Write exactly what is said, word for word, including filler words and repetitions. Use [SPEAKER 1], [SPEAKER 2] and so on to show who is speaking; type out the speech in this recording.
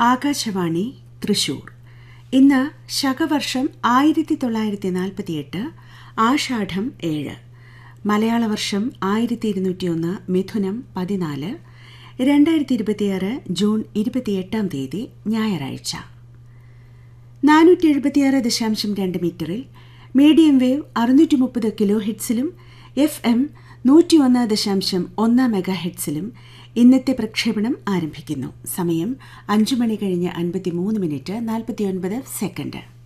[SPEAKER 1] ആകാശവാണി തൃശൂർ. ഇന്ന് ശകവർഷം ആയിരത്തി തൊള്ളായിരത്തി നാൽപ്പത്തിയെട്ട് ആഷാഢം ഏഴ്, മലയാള വർഷം ആയിരത്തി ഇരുന്നൂറ്റി ഒന്ന് മിഥുനം പതിനാല്, രണ്ടായിരത്തി ഇരുപത്തിയാറ് ജൂൺ ഇരുപത്തിയെട്ടാം തീയതി ഞായറാഴ്ച. നാനൂറ്റി എഴുപത്തിയാറ് ദശാംശം രണ്ട് മീറ്ററിൽ മീഡിയം വേവ് അറുന്നൂറ്റി മുപ്പത് കിലോ ഹെഡ്സിലും എഫ് എം നൂറ്റി ഒന്ന് ദശാംശം ഒന്ന് മെഗാ ഹെഡ്സിലും ഇന്നത്തെ പ്രക്ഷേപണം ആരംഭിക്കുന്നു. സമയം അഞ്ചു മണി കഴിഞ്ഞ് അൻപത്തി മൂന്ന് മിനിറ്റ് നാൽപ്പത്തിയൊൻപത് സെക്കൻഡ്.